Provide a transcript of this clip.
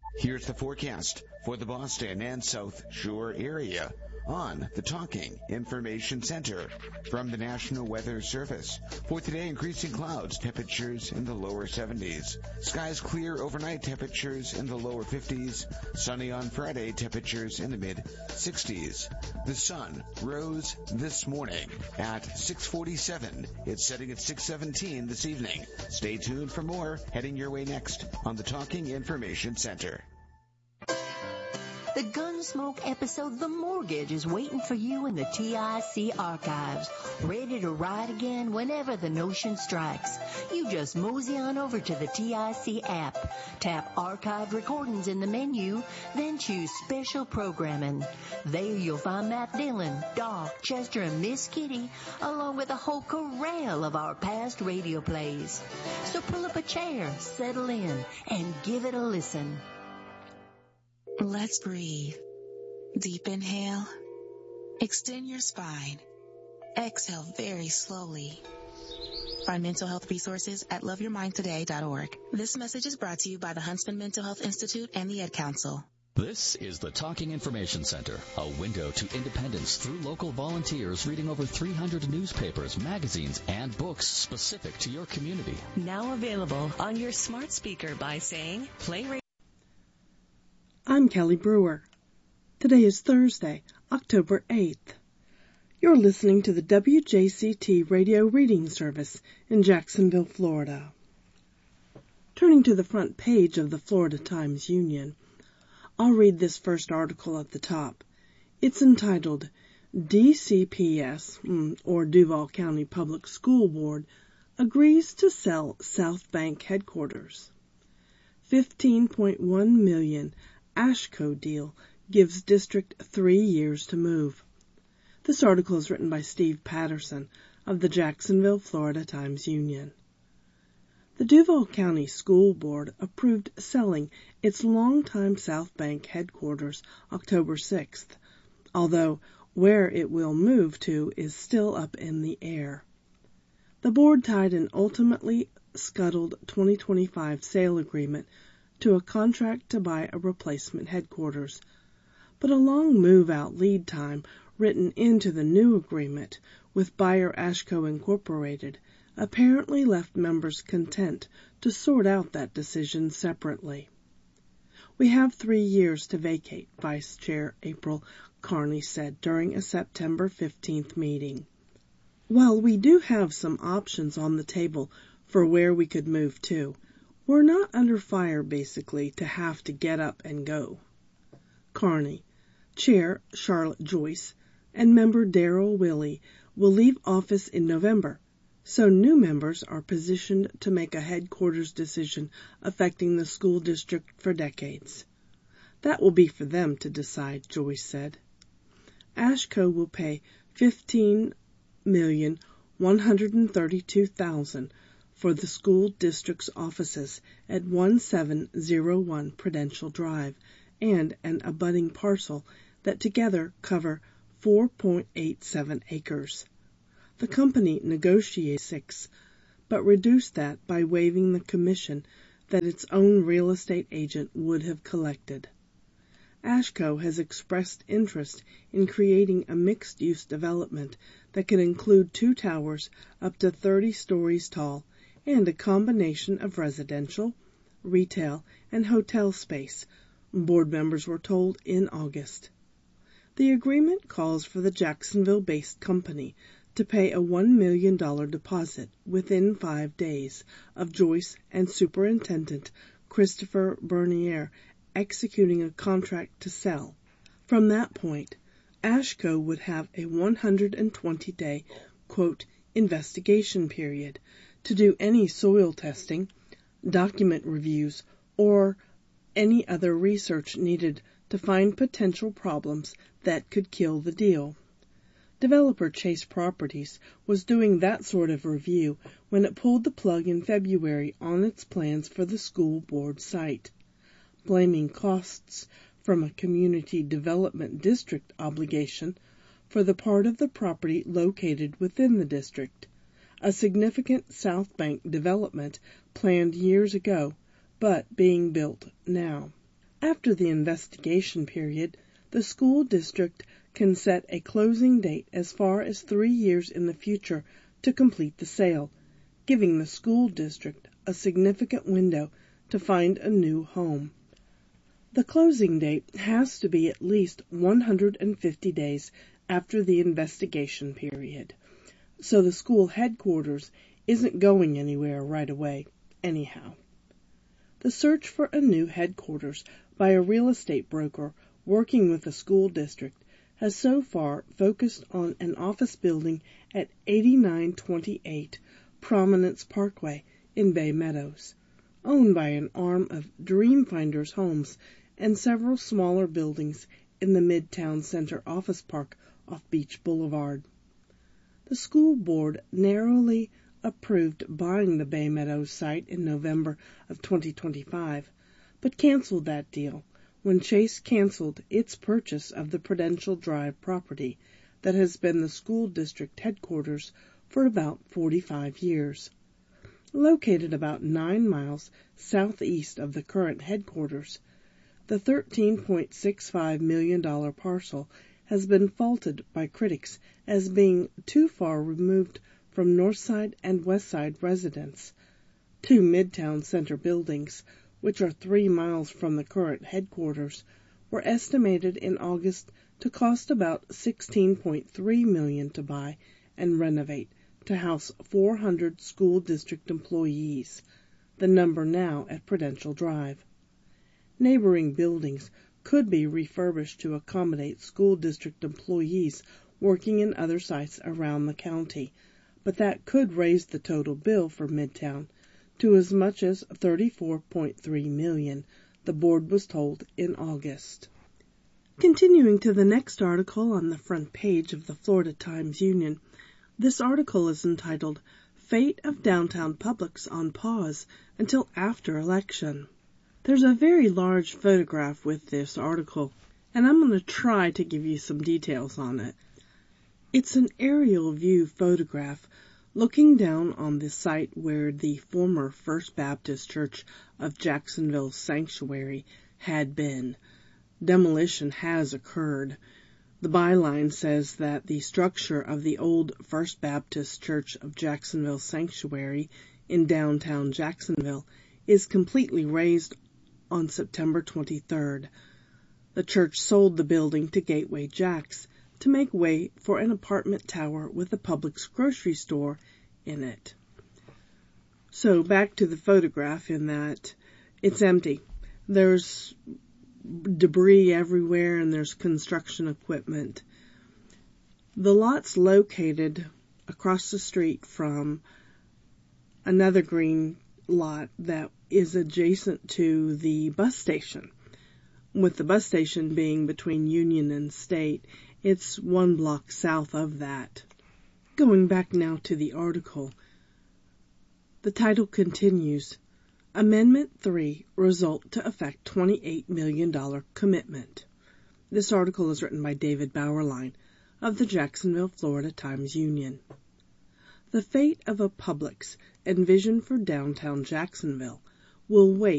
Here's the forecast for the Boston and South Shore area on the Talking Information Center from the National Weather Service. For today, increasing clouds, temperatures in the lower 70s. Skies clear overnight, temperatures in the lower 50s. Sunny on Friday, temperatures in the mid-60s. The sun rose this morning at 6:47. It's setting at 6:17 this evening. Stay tuned for more heading your way next on the Talking Information Center. The Gunsmoke episode The Mortgage is waiting for you in the TIC archives, ready to ride again whenever the notion strikes. You just mosey on over to the TIC app, tap Archived Recordings in the menu, then choose Special Programming. There you'll find Matt Dillon, Doc, Chester, and Miss Kitty, along with a whole corral of our past radio plays. So pull up a chair, settle in, and give it a listen. Let's breathe. Deep inhale. Extend your spine. Exhale very slowly. Find mental health resources at loveyourmindtoday.org. This message is brought to you by the Huntsman Mental Health Institute and the Ed Council. This is the Talking Information Center, a window to independence through local volunteers reading over 300 newspapers, magazines, and books specific to your community. Now available on your smart speaker by saying Play Radio. I'm Kelly Brewer. Today is Thursday, October 8th. You're listening to the WJCT Radio Reading Service in Jacksonville, Florida. Turning to the front page of the Florida Times-Union, I'll read this first article at the top. It's entitled, DCPS, or Duval County Public School Board, agrees to sell South Bank headquarters. $15.1 million Ashco deal gives district 3 years to move. This article is written by Steve Patterson of the Jacksonville, Florida Times-Union. The Duval County School Board approved selling its longtime South Bank headquarters October 6th, although where it will move to is still up in the air. The board tied an ultimately scuttled 2025 sale agreement to a contract to buy a replacement headquarters, but a long move-out lead time written into the new agreement with buyer Ashco Incorporated apparently left members content to sort out that decision separately. We have 3 years to vacate, Vice Chair April Carney said during a September 15th meeting. While we do have some options on the table for where we could move to, we're not under fire, basically, to have to get up and go. Carney, Chair Charlotte Joyce, and member Darrell Willey will leave office in November, so new members are positioned to make a headquarters decision affecting the school district for decades. That will be for them to decide, Joyce said. Ashco will pay $15,132,000 for the school district's offices at 1701 Prudential Drive and an abutting parcel that together cover 4.87 acres. The company negotiated 6, but reduced that by waiving the commission that its own real estate agent would have collected. Ashco has expressed interest in creating a mixed-use development that could include 2 towers up to 30 stories tall and a combination of residential, retail, and hotel space, board members were told in August. The agreement calls for the Jacksonville-based company to pay a $1 million deposit within 5 days of Joyce and Superintendent Christopher Bernier executing a contract to sell. From that point, Ashco would have a 120-day, quote, investigation period to do any soil testing, document reviews, or any other research needed to find potential problems that could kill the deal. Developer Chase Properties was doing that sort of review when it pulled the plug in February on its plans for the school board site, blaming costs from a community development district obligation for the part of the property located within the district, a significant South Bank development planned years ago, but being built now. After the investigation period, the school district can set a closing date as far as 3 years in the future to complete the sale, giving the school district a significant window to find a new home. The closing date has to be at least 150 days after the investigation period, so the school headquarters isn't going anywhere right away, anyhow. The search for a new headquarters by a real estate broker working with the school district has so far focused on an office building at 8928 Prominence Parkway in Bay Meadows, owned by an arm of Dreamfinders Homes, and several smaller buildings in the Midtown Center office park off Beach Boulevard. The school board narrowly approved buying the Bay Meadows site in November of 2025, but canceled that deal when Chase canceled its purchase of the Prudential Drive property that has been the school district headquarters for about 45 years. Located about 9 miles southeast of the current headquarters, the $13.65 million parcel has been faulted by critics as being too far removed from Northside and Westside residents. 2 Midtown Center buildings, which are 3 miles from the current headquarters, were estimated in August to cost about $16.3 million to buy and renovate to house 400 school district employees, the number now at Prudential Drive. Neighboring buildings could be refurbished to accommodate school district employees working in other sites around the county, but that could raise the total bill for Midtown to as much as $34.3 million, the board was told in August. Continuing to the next article on the front page of the Florida Times-Union, this article is entitled, Fate of Downtown Publix on Pause Until After Election. There's a very large photograph with this article, and I'm going to try to give you some details on it. It's an aerial view photograph looking down on the site where the former First Baptist Church of Jacksonville Sanctuary had been. Demolition has occurred. The byline says that the structure of the old First Baptist Church of Jacksonville Sanctuary in downtown Jacksonville is completely razed on September 23rd. The church sold the building to Gateway Jacks to make way for an apartment tower with a Publix grocery store in it. So back to the photograph in that it's empty. There's debris everywhere and there's construction equipment. The lot's located across the street from another green lot that is adjacent to the bus station, with the bus station being between Union and State. It's 1 block south of that. Going back now to the article, the title continues, Amendment 3 Result to Affect $28 Million Commitment. This article is written by David Bauerlein of the Jacksonville, Florida Times-Union. The fate of a Publix envisioned for downtown Jacksonville will wait